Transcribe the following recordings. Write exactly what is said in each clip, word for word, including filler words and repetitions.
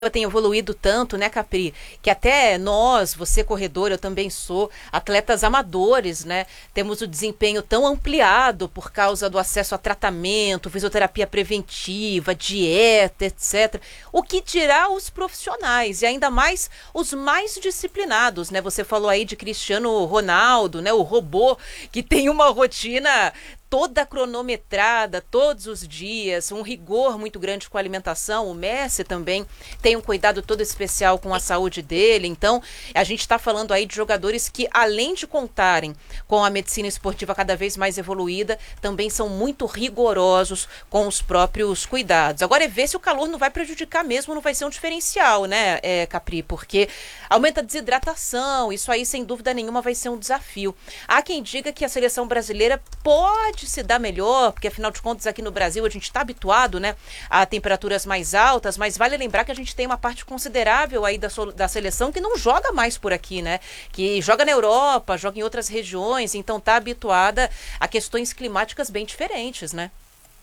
tem evoluído tanto, né, Capri, que até nós, você corredor, eu também sou, atletas amadores, né, temos o desempenho tão ampliado por causa do acesso a tratamento, fisioterapia preventiva, dieta, etcétera. O que dirá os profissionais e ainda mais os mais disciplinados, né? Você falou aí de Cristiano Ronaldo, né, o robô que tem uma rotina toda cronometrada, todos os dias, um rigor muito grande com a alimentação. O Messi também tem um cuidado todo especial com a saúde dele. Então, a gente está falando aí de jogadores que, além de contarem com a medicina esportiva cada vez mais evoluída, também são muito rigorosos com os próprios cuidados. Agora é ver se o calor não vai prejudicar mesmo, não vai ser um diferencial, né, é, Capri? Porque aumenta a desidratação, isso aí, sem dúvida nenhuma, vai ser um desafio. Há quem diga que a seleção brasileira pode se dar melhor, porque afinal de contas aqui no Brasil a gente está habituado, né, a temperaturas mais altas, mas vale lembrar que a gente tem uma parte considerável aí da, da seleção que não joga mais por aqui, né, que joga na Europa, joga em outras regiões, então está habituada a questões climáticas bem diferentes, né?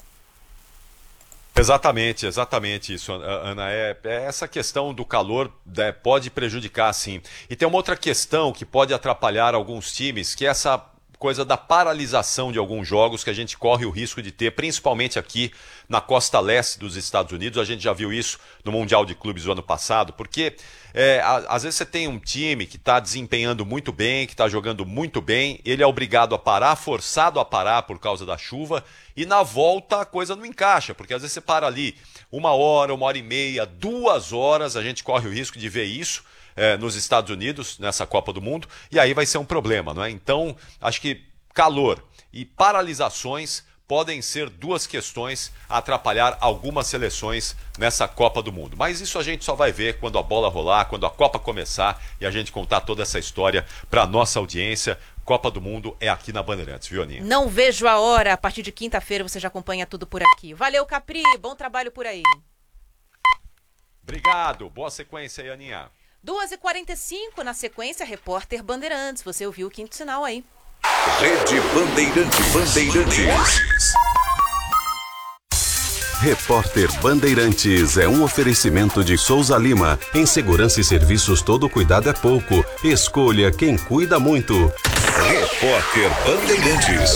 Exatamente, exatamente isso, Ana. É, é essa questão do calor, né, pode prejudicar, sim. E tem uma outra questão que pode atrapalhar alguns times, que é essa coisa da paralisação de alguns jogos que a gente corre o risco de ter, principalmente aqui na costa leste dos Estados Unidos. A gente já viu isso no Mundial de Clubes do ano passado, porque é, às vezes você tem um time que está desempenhando muito bem, que está jogando muito bem, ele é obrigado a parar, forçado a parar por causa da chuva, e na volta a coisa não encaixa, porque às vezes você para ali uma hora, uma hora e meia, duas horas, a gente corre o risco de ver isso É, nos Estados Unidos, nessa Copa do Mundo, e aí vai ser um problema, não é? Então, acho que calor e paralisações podem ser duas questões a atrapalhar algumas seleções nessa Copa do Mundo. Mas isso a gente só vai ver quando a bola rolar, quando a Copa começar e a gente contar toda essa história para nossa audiência. Copa do Mundo é aqui na Bandeirantes, viu, Aninha? Não vejo a hora. A partir de quinta-feira você já acompanha tudo por aqui. Valeu, Capri. Bom trabalho por aí. Obrigado. Boa sequência aí, Aninha. duas e quarenta e cinco, na sequência, Repórter Bandeirantes. Você ouviu o quinto sinal aí. Rede Bandeirante Bandeirantes. Repórter Bandeirantes é um oferecimento de Souza Lima. Em segurança e serviços, todo cuidado é pouco. Escolha quem cuida muito. Repórter Bandeirantes.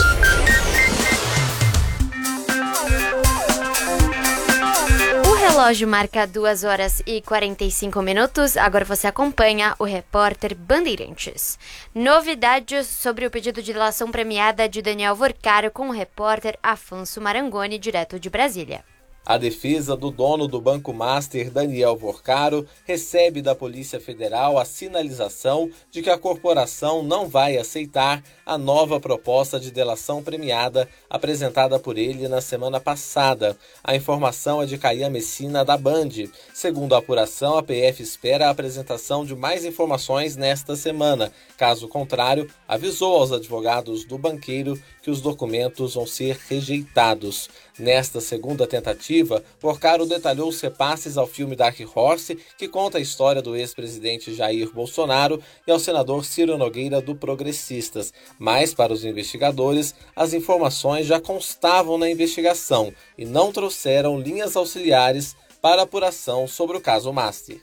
O relógio marca duas horas e quarenta e cinco minutos. Agora você acompanha o Repórter Bandeirantes. Novidades sobre o pedido de delação premiada de Daniel Vorcaro com o repórter Afonso Marangoni, direto de Brasília. A defesa do dono do Banco Master, Daniel Vorcaro, recebe da Polícia Federal a sinalização de que a corporação não vai aceitar a nova proposta de delação premiada apresentada por ele na semana passada. A informação é de Caia Messina, da Band. Segundo a apuração, a P F espera a apresentação de mais informações nesta semana. Caso contrário, avisou aos advogados do banqueiro que os documentos vão ser rejeitados. Nesta segunda tentativa, Vorcaro detalhou os repasses ao filme Dark Horse, que conta a história do ex-presidente Jair Bolsonaro, e ao senador Ciro Nogueira, do Progressistas. Mas, para os investigadores, as informações já constavam na investigação e não trouxeram linhas auxiliares para apuração sobre o caso Master.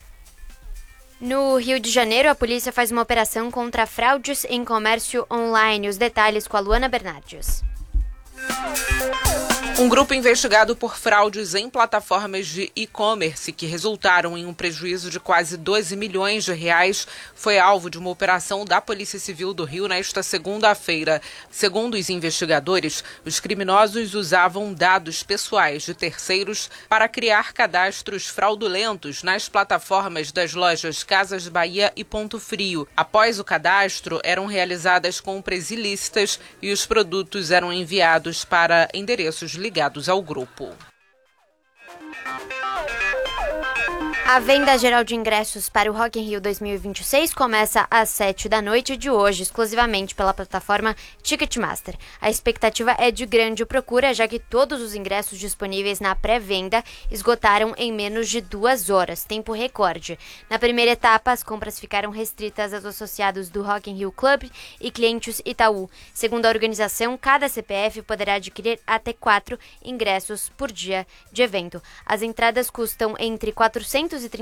No Rio de Janeiro, a polícia faz uma operação contra fraudes em comércio online. Os detalhes com a Luana Bernardes. Um grupo investigado por fraudes em plataformas de e-commerce que resultaram em um prejuízo de quase doze milhões de reais foi alvo de uma operação da Polícia Civil do Rio nesta segunda-feira. Segundo os investigadores, os criminosos usavam dados pessoais de terceiros para criar cadastros fraudulentos nas plataformas das lojas Casas Bahia e Ponto Frio. Após o cadastro, eram realizadas compras ilícitas e os produtos eram enviados para endereços ligados ao grupo. A venda geral de ingressos para o Rock in Rio dois mil e vinte e seis começa às sete da noite de hoje, exclusivamente pela plataforma Ticketmaster. A expectativa é de grande procura, já que todos os ingressos disponíveis na pré-venda esgotaram em menos de duas horas, tempo recorde. Na primeira etapa, as compras ficaram restritas aos associados do Rock in Rio Club e clientes Itaú. Segundo a organização, cada C P F poderá adquirir até quatro ingressos por dia de evento. As entradas custam entre quatrocentos quinhentos e